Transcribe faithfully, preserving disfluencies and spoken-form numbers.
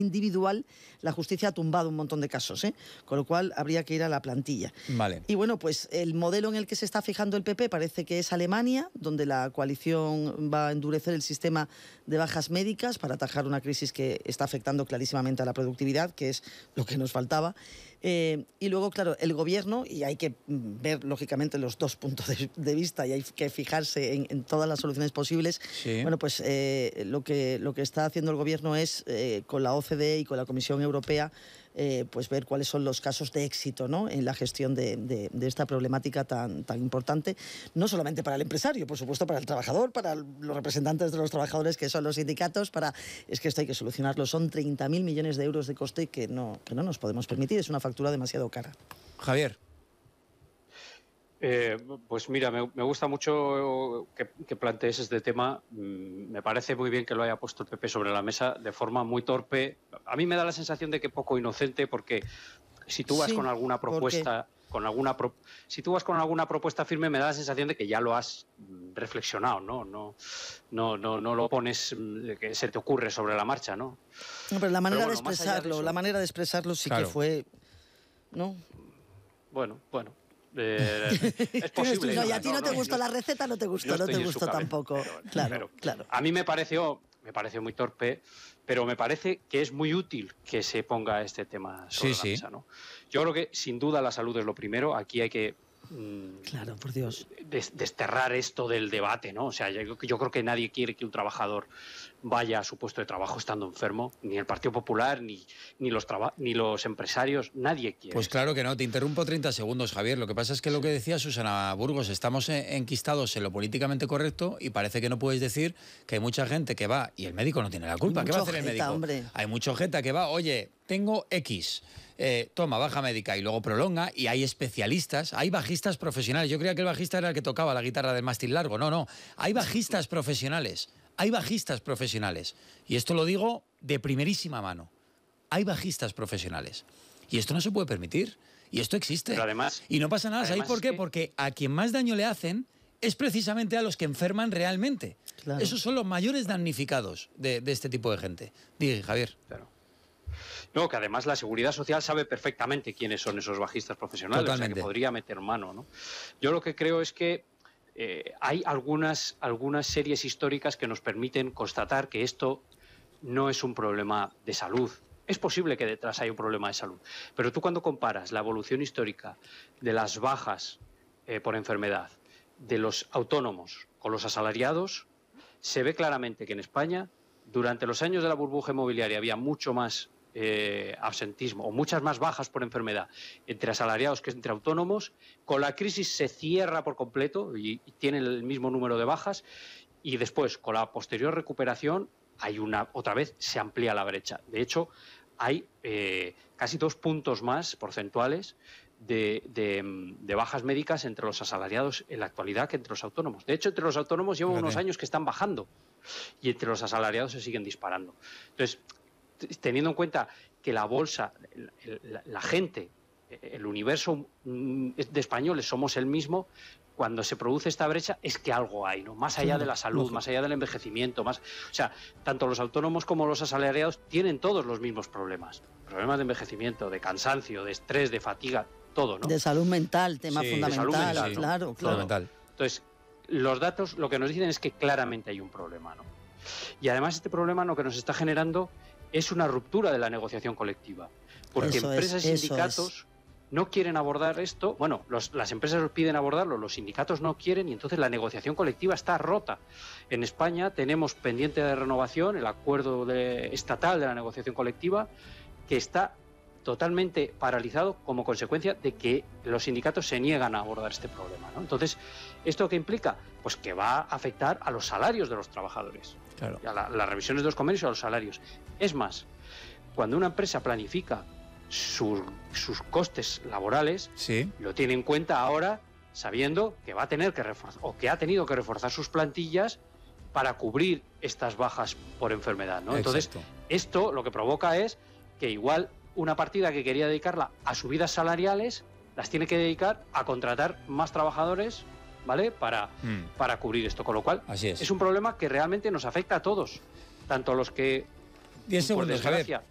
individual, la justicia ha tumbado un montón de casos, ¿eh? Con lo cual habría que ir a la plantilla. Vale. Y bueno, pues el modelo en el que se está fijando el P P parece que es Alemania, donde la coalición va a endurecer el sistema de bajas médicas para atajar una crisis que está afectando clarísimamente a la productividad, que es lo que nos faltaba. Eh, y luego, claro, el gobierno, y hay que ver lógicamente los dos puntos de, de vista y hay que fijarse en, en todas las soluciones posibles. Sí. Bueno, pues eh, lo, que, lo que está haciendo el gobierno es, eh, con la O C D E y con la Comisión Europea, eh, pues ver cuáles son los casos de éxito, ¿no?, en la gestión de, de, de esta problemática tan, tan importante, no solamente para el empresario, por supuesto para el trabajador, para los representantes de los trabajadores, que son los sindicatos, para es que esto hay que solucionarlo. Son treinta mil millones de euros de coste que no, que no nos podemos permitir, es una factura demasiado cara. Javier. Eh, pues mira, me, me gusta mucho que, que plantees este tema. Me parece muy bien que lo haya puesto el P P sobre la mesa de forma muy torpe. A mí me da la sensación de que poco inocente, porque si tú vas Sí, con alguna propuesta, con alguna pro, si tú vas con alguna propuesta firme, me da la sensación de que ya lo has reflexionado, ¿no? No, no, no, no lo pones, que se te ocurre sobre la marcha, ¿no? No, pero la manera pero bueno, de expresarlo, de eso, la manera de expresarlo sí claro. que fue, ¿no? Bueno, bueno. Eh, es posible. No, y a ti no, no, te no, gustó yo, la receta, no te gustó, no te gustó tampoco. Pero, claro, pero, claro. A mí me pareció, me pareció muy torpe, pero me parece que es muy útil que se ponga este tema sobre Sí, la sí. mesa, ¿no? Yo creo que sin duda la salud es lo primero. Aquí hay que Claro, por Dios. Des, desterrar esto del debate, ¿no? O sea, yo, yo creo que nadie quiere que un trabajador vaya a su puesto de trabajo estando enfermo, ni el Partido Popular, ni, ni, los, traba, ni los empresarios, nadie quiere. Pues claro que no, te interrumpo treinta segundos, Javier. Lo que pasa es que lo que decía Susana Burgos, estamos enquistados en lo políticamente correcto y parece que no puedes decir que hay mucha gente que va, y el médico no tiene la culpa, ¿qué va a hacer el médico? Hombre. Hay mucha gente que va, oye, tengo X, eh, toma, baja médica, y luego prolonga, y hay especialistas, hay bajistas profesionales. Yo creía que el bajista era el que tocaba la guitarra del mástil largo. No, no, hay bajistas profesionales, hay bajistas profesionales. Y esto lo digo de primerísima mano. Hay bajistas profesionales. Y esto no se puede permitir. Y esto existe. Pero además, y no pasa nada. ¿Sabéis por qué? Que... Porque a quien más daño le hacen es precisamente a los que enferman realmente. Claro. Esos son los mayores damnificados de, de este tipo de gente. Diga, Javier. Claro. No, que además la Seguridad Social sabe perfectamente quiénes son esos bajistas profesionales. Totalmente. O sea, que podría meter mano, ¿no? Yo lo que creo es que eh, hay algunas, algunas series históricas que nos permiten constatar que esto no es un problema de salud. Es posible que detrás haya un problema de salud, pero tú cuando comparas la evolución histórica de las bajas eh, por enfermedad de los autónomos con los asalariados, se ve claramente que en España, durante los años de la burbuja inmobiliaria, había mucho más eh, absentismo o muchas más bajas por enfermedad entre asalariados que entre autónomos. Con la crisis se cierra por completo y, y tiene el mismo número de bajas, y después, con la posterior recuperación, hay una, otra vez se amplía la brecha. De hecho, hay eh, casi dos puntos más porcentuales de, de, de bajas médicas entre los asalariados en la actualidad que entre los autónomos. De hecho, entre los autónomos llevan Fíjate. unos años que están bajando y entre los asalariados se siguen disparando. Entonces, teniendo en cuenta que la bolsa, la, la gente, el universo de españoles somos el mismo, cuando se produce esta brecha es que algo hay, ¿no? Más allá de la salud, más allá del envejecimiento, más, o sea, tanto los autónomos como los asalariados tienen todos los mismos problemas. Problemas de envejecimiento, de cansancio, de estrés, de fatiga, todo, ¿no? De salud mental, tema sí, fundamental, de salud mental, sí. claro, claro. Fundamental. Entonces, los datos lo que nos dicen es que claramente hay un problema, ¿no? Y además este problema lo que nos está generando es una ruptura de la negociación colectiva. Porque Eso empresas es, y sindicatos no quieren abordar esto. Bueno, los, las empresas los piden abordarlo, los sindicatos no quieren, y entonces la negociación colectiva está rota. En España tenemos pendiente de renovación el acuerdo de, estatal de la negociación colectiva, que está totalmente paralizado como consecuencia de que los sindicatos se niegan a abordar este problema, ¿no? Entonces, ¿esto qué implica? Pues que va a afectar a los salarios de los trabajadores, claro. a la, las revisiones de los convenios y a los salarios. Es más, cuando una empresa planifica sus, sus costes laborales, sí. lo tiene en cuenta ahora sabiendo que va a tener que reforzar, o que ha tenido que reforzar sus plantillas para cubrir estas bajas por enfermedad, ¿no? Entonces, esto lo que provoca es que igual una partida que quería dedicarla a subidas salariales las tiene que dedicar a contratar más trabajadores, ¿vale? Para, mm. para cubrir esto. Con lo cual, Así es. es un problema que realmente nos afecta a todos, tanto a los que, diez segundos, por desgracia, Javier.